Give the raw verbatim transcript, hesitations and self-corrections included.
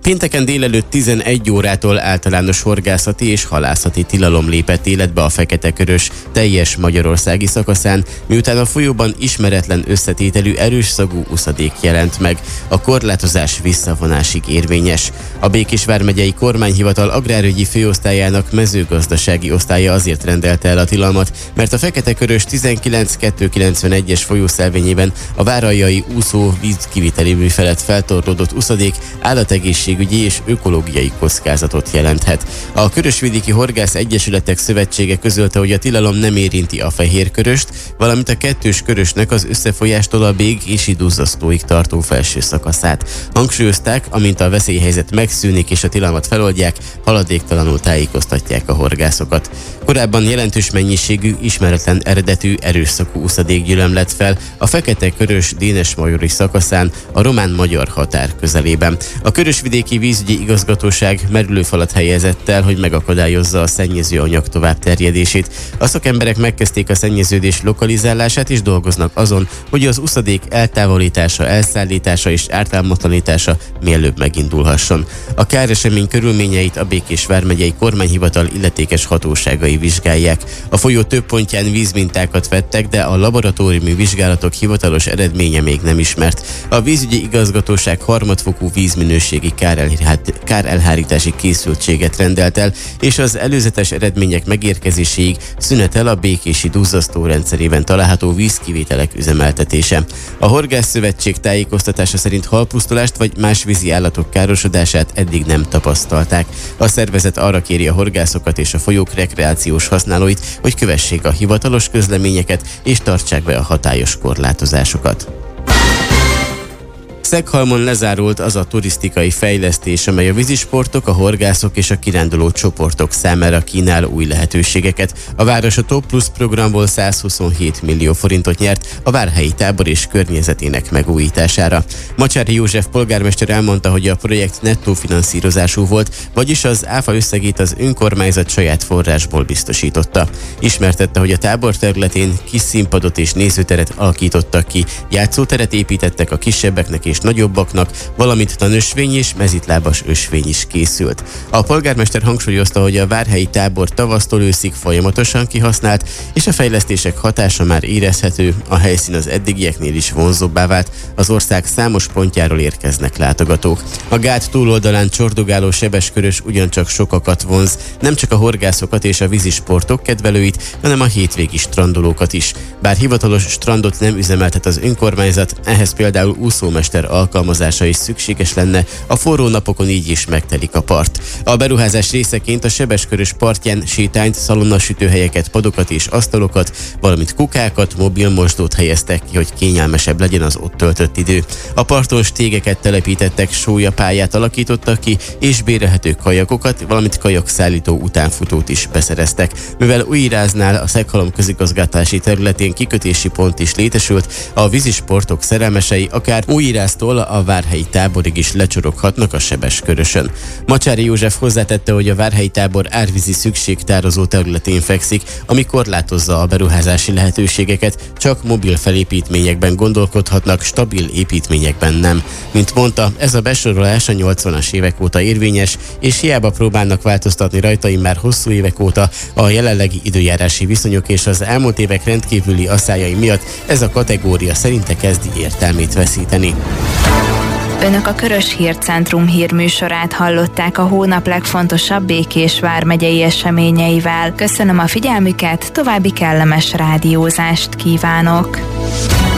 Pénteken délelőtt tizenegy órától általános horgászati és halászati tilalom lépett életbe a Fekete-Körös teljes magyarországi szakaszán, miután a folyóban ismeretlen összetételű erős szagú uszadék jelent meg. A korlátozás visszavonásig érvényes. A Békés vármegyei kormányhivatal agrárügyi főosztályának mezőgazdasági osztálya azért rendelte el a tilalmat, mert a Fekete-Körös tizenkilenc kettőszázkilencvenegyes folyószelvényében a váraljai úszó vízkiviteli mű felett feltorlódott uszadék állategészségügyi és ökológiai kockázatot jelenthet. A Körösvidéki Horgász Egyesületek Szövetsége közölte, hogy a tilalom nem érinti a Fehérköröst, valamint a Kettős Körösnek az összefolyástól a Bég-Ési duzzasztóig tartó felső szakaszát. Hangsúlyozták, amint a veszélyhelyzet megszűnik és a tilalmat feloldják, haladéktalanul tájékoztatják a horgászokat. Korábban jelentős mennyiségű, ismeretlen eredetű, erőszakú uszadék gyülemlett fel a Fekete-Körös Dénes-majori szakaszán a román-magyar határ közelében. A Körösvidéki Vízügyi Igazgatóság merülőfalat helyezett el, hogy megakadályozza a szennyező anyag tovább terjedését. A szakemberek megkezdték a szennyeződés lokalizálását és dolgoznak azon, hogy az uszadék eltávolítása, elszállítása és ártalmatlanítása mielőbb megindulhasson. A káresemény körülményeit a Békés vármegyei kormányhivatal illetékes hatóságai vizsgálják. A folyó több pontján vízmintákat vettek, de a laboratóriumi vizsgálatok hivatalos eredménye még nem ismert. A vízügyi igazgatóság harmadfokú vízminőségi kárelhát, kárelhárítási készültséget rendelt el, és az előzetes eredmények megérkezéséig szünetel a Békési duzzasztó rendszerében található vízkivételek üzemeltetése. A Horgászszövetség tájékoztatása szerint halpusztulást vagy más vízi állatok károsodását eddig nem tapasztalták. A szervezet arra kéri a horgászokat és a folyók rekreációs használóit, hogy kövessék a hivatalos közleményeket és tartsák be a hatályos korlátozásokat. Szeghalmon lezárult az a turisztikai fejlesztés, amely a vízisportok, a horgászok és a kiránduló csoportok számára kínál új lehetőségeket. A város a Top Plus programból százhuszonhét millió forintot nyert a várhelyi tábor és környezetének megújítására. Macsáry József polgármester elmondta, hogy a projekt nettó finanszírozású volt, vagyis az áfa összegét az önkormányzat saját forrásból biztosította. Ismertette, hogy a tábor területén kis színpadot és nézőteret alakítottak ki, játszóteret építettek a kisebbeknek és nagyobbaknak, valamint a nösvény és mezitlábas ösvény is készült. A polgármester hangsúlyozta, hogy a várhelyi tábor tavasztól őszig folyamatosan kihasznált, és a fejlesztések hatása már érezhető, a helyszín az eddigieknél is vonzóbbá vált, az ország számos pontjáról érkeznek látogatók. A gát túloldalán csordogáló Sebeskörös ugyancsak sokakat vonz, nem csak a horgászokat és a vízisportok kedvelőit, hanem a hétvégi strandolókat is. Bár hivatalos strandot nem üzemeltet az önkormányzat, ehhez például úszómester alkalmazása is szükséges lenne, a forró napokon így is megtelik a part. A beruházás részeként a Sebeskörös partján sétányt, szalonnasütőhelyeket, padokat és asztalokat, valamint kukákat, mobilmosdót helyeztek ki, hogy kényelmesebb legyen az ott töltött idő. A parton stégeket telepítettek, sólyapályát alakítottak ki, és bérelhető kajakokat, valamint kajakszállító utánfutót is beszereztek. Mivel Újjiráznál a Szeghalom közigazgatási területén kikötési pont is létesült, a vízisportok szerelmesei akár Újjiráztól a várhelyi táborig is lecsoroghatnak a Sebeskörösön. Macsáry József hozzátette, hogy a várhelyi tábor árvízi szükségtározó területén fekszik, ami korlátozza a beruházási lehetőségeket, csak mobil felépítményekben gondolkodhatnak, stabil építményekben nem. Mint mondta, ez a besorolás a nyolcvanas évek óta érvényes, és hiába próbálnak változtatni rajta már hosszú évek óta, a jelenlegi időjárási viszonyok és az elmúlt évek rendkívüli aszályai miatt ez a kategória szerinte kezdi értelmét veszíteni. Önök a Körös Hírcentrum hírműsorát hallották a hónap legfontosabb Békés vármegyei eseményeivel. Köszönöm a figyelmüket, további kellemes rádiózást kívánok!